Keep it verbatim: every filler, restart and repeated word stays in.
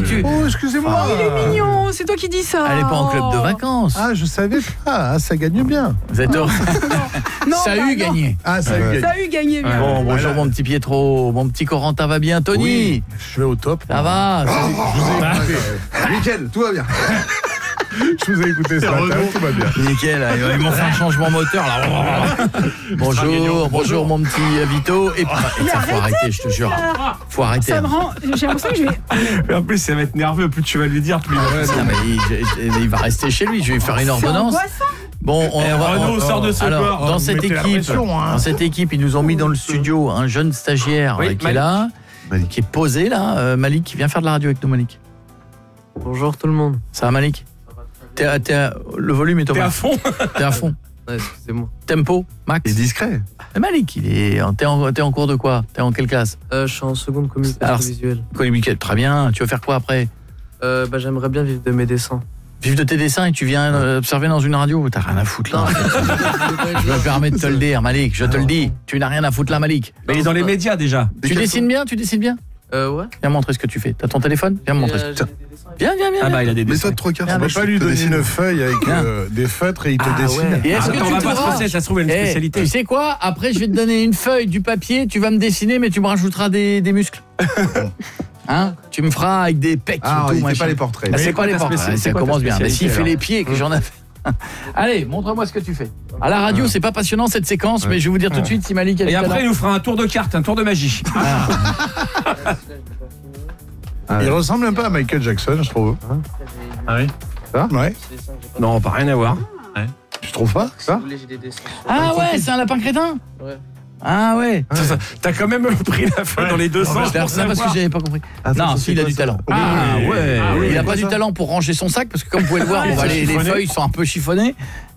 tu... Oh, excusez-moi. Oh, il est mignon, c'est toi qui dis ça. Elle est pas en club de vacances. Ah, je savais pas. Ah, ça gagne bien. Vous êtes heureux. Non, Ça a bah, eu non. gagné. Ah, ça a eu gagné. Ça a eu gagné. bien. Bon, bonjour mon petit Pietro, mon petit Corentin va bien, Tony. Oui, je vais au top. Ça va. Nickel, tout va bien. Je vous ai écouté ce matin, tout va bien. Nickel, ils m'ont fait un changement moteur là. Bonjour, bonjour mon petit Vito. Et puis, ça faut arrêter, je te jure. Faut arrêter. Ça me rend. J'ai l'impression que je vais. Mais en plus, ça va être nerveux. Plus tu vas lui dire, plus il va. Non, mais il, il va rester chez lui. Je vais lui faire une C'est ordonnance. angoissant. Bon, on Eh, va. Renaud, on- sort de ce alors, corps. dans Vous cette mettez la équipe, pression, hein. dans cette équipe, ils nous ont mis dans le studio un jeune stagiaire Oui, euh, qui est Malik. là, Malik. qui est posé là. Euh, Malik, qui vient faire de la radio avec nous, Malik. Bonjour tout le monde. Ça va, Malik? T'es à- t'es à- le volume est au T'es à max. fond. T'es à fond. Ouais, excusez-moi. Tempo, max. Il est discret. Mais Malik, il est. T'es en, t'es en cours de quoi? T'es en quelle classe? Euh, je suis en seconde communication Alors, visuelle. Communiquer, très bien. Tu veux faire quoi après? Euh, bah, j'aimerais bien vivre de mes dessins. Vivre de tes dessins et tu viens euh, observer dans une radio? T'as rien à foutre là. Je me permets de te le dire, Malik. Je te le dis. Tu n'as rien à foutre là, Malik. Mais il est dans les médias déjà. Tu dessines bien? Tu dessines bien? Euh, ouais. Viens montrer ce que tu fais. T'as ton téléphone? Viens me montrer. Et, euh, j'ai des dessins et Viens, viens, viens. Ah bah il a des Mais dessins. toi, de trois quarts, Ah, on bah, peut je pas te lui donner dessine. une feuille avec Viens. euh, des feutres et il te Ah, dessine. ouais. Et est-ce que Attends, tu on va pas se trouveras- forcer, ça se trouve, il y a une Eh, spécialité. tu sais quoi? Après, je vais te donner une feuille, du papier, tu vas me dessiner, mais tu me rajouteras des, des muscles. Hein? Tu me feras avec des pecs Ah, et tout, il fait machin. pas les portraits. Ah, Mais c'est c'est pas quoi les ta portraits, spécialité- ça c'est quoi ta commence bien. Mais spécialité, s'il fait alors les pieds que j'en ai fait. Allez, montre-moi ce que tu fais. À la radio, c'est pas passionnant cette séquence, mais je vais vous dire tout de suite si Malik a du Et après, il talent. nous fera un tour de cartes, un tour de magie. Il ressemble un peu à Michael Jackson, je trouve. Ah oui. Ça? Ouais. Non, pas rien à voir. Tu trouves pas Si ça? vous voulez, j'ai des dessins. Ah ouais, c'est un lapin crétin? Ouais. Ah ouais. T'as quand même pris la feuille dans les deux sens. C'est ça parce que j'avais pas compris. Attends, Non, ça, si, c'est il a quoi, du ça? talent. Oui. Ah ouais. Il a c'est pas quoi du ça talent pour ranger son sac parce que comme vous pouvez le voir, on va c'est les, les chiffonné. feuilles sont un peu chiffonnées.